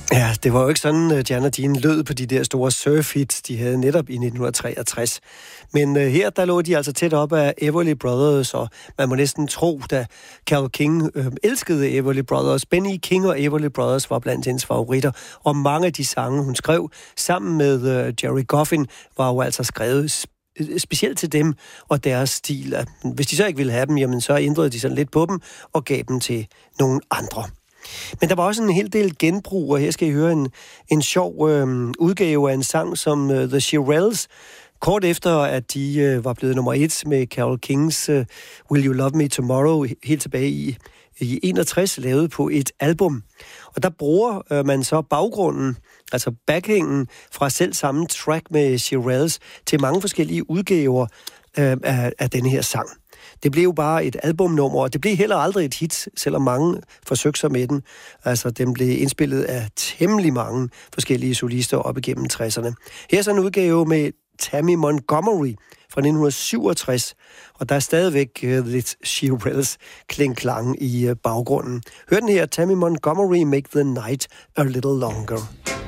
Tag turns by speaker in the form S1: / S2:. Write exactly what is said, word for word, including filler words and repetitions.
S1: Ja, det var jo ikke sådan, at Jan og Dean lød på de der store surf-hits, de havde netop i nitten treogtres. Men uh, her, der lå de altså tæt op af Everly Brothers, og man må næsten tro, da Carole King øh, elskede Everly Brothers. Benny King og Everly Brothers var blandt hendes favoritter, og mange af de sange, hun skrev sammen med uh, Jerry Goffin, var jo altså skrevet specielt til dem og deres stil. Hvis de så ikke ville have dem, jamen så ændrede de sådan lidt på dem og gav dem til nogle andre. Men der var også en hel del genbrug, og her skal I høre en, en sjov øh, udgave af en sang som øh, The Shirelles. Kort efter, at de øh, var blevet nummer et med Carole Kings øh, Will You Love Me Tomorrow, helt tilbage i, i enogtres, lavet på et album. Og der bruger øh, man så baggrunden, altså backhængen fra selv samme track med Shirelles, til mange forskellige udgaver øh, af, af denne her sang. Det blev jo bare et albumnummer, og det blev heller aldrig et hit, selvom mange forsøgte sig med den. Altså, den blev indspillet af temmelig mange forskellige solister op igennem tresserne. Her er så en udgave med Tammy Montgomery fra nitten syvogtres, og der er stadigvæk uh, lidt Shirelles kling-klang i uh, baggrunden. Hør den her, Tammy Montgomery, Make the Night a Little Longer.